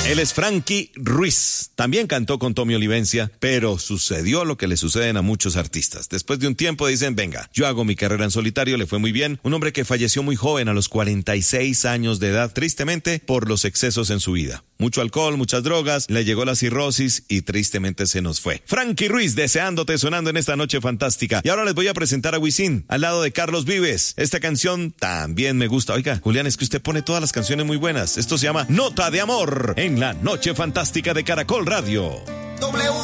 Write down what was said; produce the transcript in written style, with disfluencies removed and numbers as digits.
Él es Frankie Ruiz. También cantó con Tommy Olivencia, pero sucedió lo que le suceden a muchos artistas. Después de un tiempo dicen, venga, yo hago mi carrera en solitario, le fue muy bien. Un hombre que falleció muy joven, a los 46 años de edad, tristemente por los excesos en su vida. Mucho alcohol, muchas drogas, le llegó la cirrosis y tristemente se nos fue. Frankie Ruiz, deseándote, sonando en esta noche fantástica. Y ahora les voy a presentar a Wisin, al lado de Carlos Vives. Esta canción también me gusta. Oiga, Julián, es que usted pone todas las canciones muy buenas. Esto se llama Nota de Amor, en la noche fantástica de Caracol Radio.